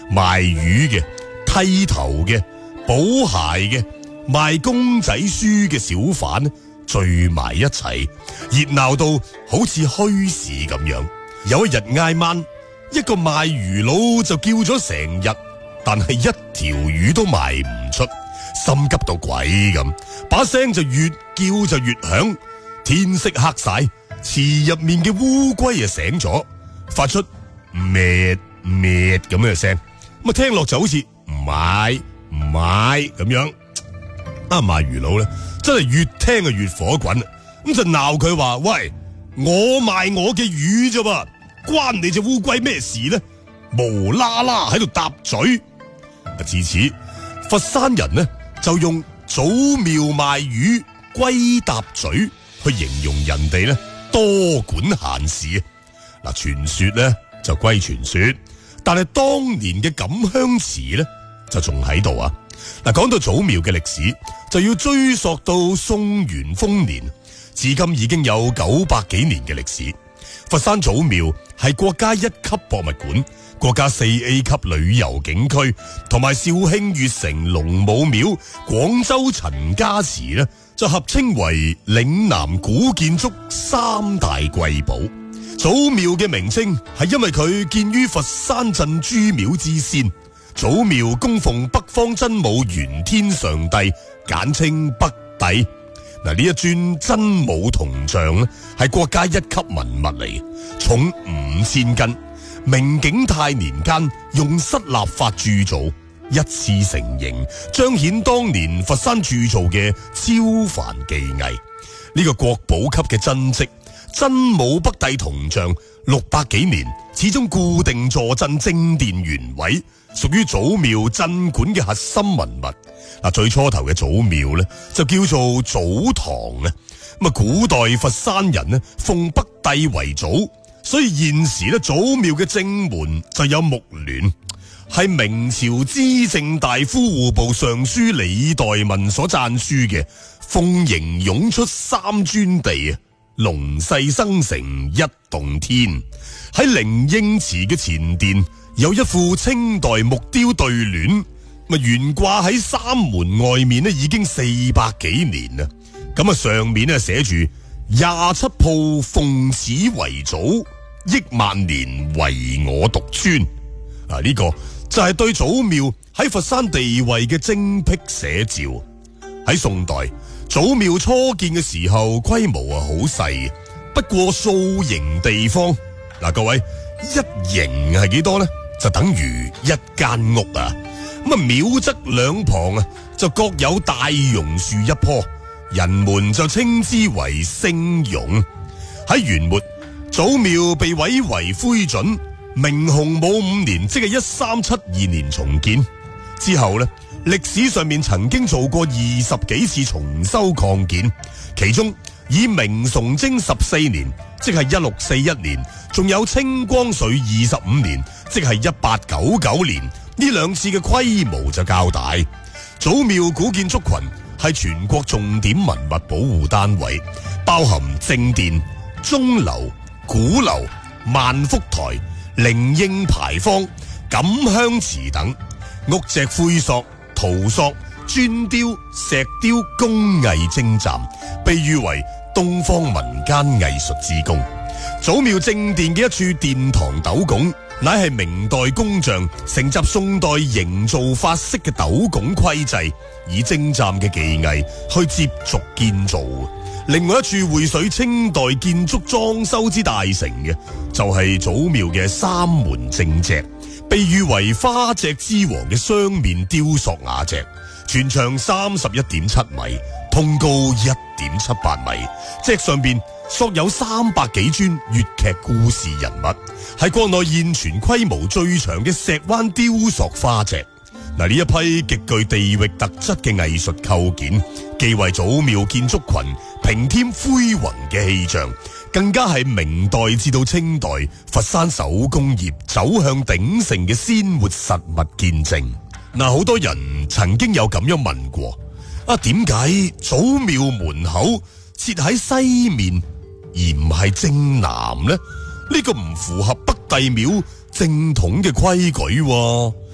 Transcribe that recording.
賣魚嘅、剃頭嘅、補鞋嘅、賣公仔書嘅小販呢聚埋一齊，熱鬧到好似墟市咁樣。有一日挨晚，一個賣魚佬就叫咗成日，但係一條魚都賣唔出，心急到鬼咁，把聲就越叫就越響。天色黑晒，池入面嘅烏龜啊醒咗，發出咩咩咁嘅聲，咁啊聽落就好似唔買咁樣。賣魚佬咧真係越聽就越火滾，咁就鬧佢話：喂，我賣我嘅魚啫噃，關你隻烏龜咩事呢？無啦啦喺度搭嘴。自此，佛山人呢就用祖廟賣魚、龜搭嘴去形容人哋呢多管閒事。嗱，傳說呢就歸傳說，但係當年嘅錦香詞呢就仲喺度啊！嗱，講到祖廟嘅歷史，就要追溯到宋元豐年，至今已經有900幾年嘅歷史。佛山祖廟係國家1級博物館、國家4A 級旅遊景區，同埋肇慶粵城龍武廟、廣州陳家祠呢就合稱為嶺南古建築3大瑰寶。祖廟嘅名稱係因為佢建於佛山鎮諸廟之先。祖廟供奉北方真武玄天上帝，簡稱北帝。嗱，呢一尊真武銅像呢係國家1級文物嚟，重5000斤。明景泰年間用失蠟法鑄造，一次成形，彰顯當年佛山鑄造嘅超凡技藝。呢個國寶級嘅真迹真武北帝銅像600幾年，始終固定坐鎮正殿原位，屬於祖廟鎮館嘅核心文物。最初頭嘅祖廟呢就叫做祖堂啊。古代佛山人呢奉北帝為祖，所以現時呢祖廟嘅正門就有木聯，係明朝資政大夫戶部尚書李代民所贊書嘅鳳形湧出3尊地啊，龍勢生成一洞天。喺靈應祠嘅前殿有一副清代木雕對聯，懸掛喺三門外面呢已經400幾年啦。上面呢寫住27鋪奉此為祖，億萬年唯我獨尊。呢個就係對祖廟喺佛山地位嘅精闢寫照。喺宋代，祖廟初建嘅時候規模好細，不過數營地方。各位，一營係幾多呢？就等於一間屋啊！廟側兩旁就各有大榕樹一棵，人們就稱之為聖榕。喺元末，祖廟被毀為灰燼，明洪武5年，即係1372年重建。之後呢，歷史上面曾經做過20幾次重修擴建，其中以明崇禎14年，即係1641年，仲有清光緒25年，即係1899年，呢兩次嘅規模就較大。祖廟古建築群係全國重點文物保護單位，包含正殿、鐘樓、鼓樓、萬福台、靈應牌坊、錦香祠等。屋脊灰塑、陶塑、磚雕、石雕工藝精湛，被譽為東方民間藝術之宮。祖廟正殿嘅一處殿堂斗拱，乃係明代工匠承襲宋代營造法式嘅斗拱規制，以精湛嘅技藝去接續建造。另外一處匯水清代建築裝修之大成嘅，就係祖廟嘅三門正脊，被譽為花脊之王嘅雙面雕塑瓦脊，全長31.7米，通高1.78米，脊上邊塑有300幾尊粵劇故事人物，係國內現存規模最長嘅石灣雕塑花脊。呢一批極具地域特質嘅藝術構件，既為祖廟建築群平添恢宏嘅氣象，更加係明代至到清代佛山手工業走向鼎盛嘅鮮活實物見證。好多人曾經有咁樣問過，點解祖廟門口設喺西面而唔係正南呢？呢個唔符合北帝廟正統嘅規矩喎。